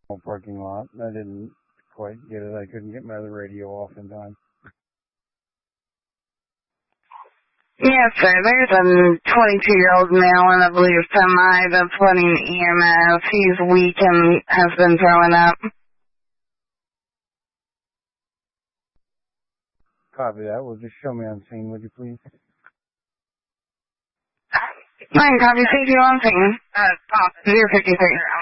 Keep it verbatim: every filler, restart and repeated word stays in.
parking lot. I didn't quite get it. I couldn't get my other radio off in time. Yes, sir. There's a twenty-two-year-old male in a blue semi that's running E M S. He's weak and has been throwing up. Copy that. Well, just show me on scene, would you please? Nine, copy, C two on scene. Uh, zero fifty-three.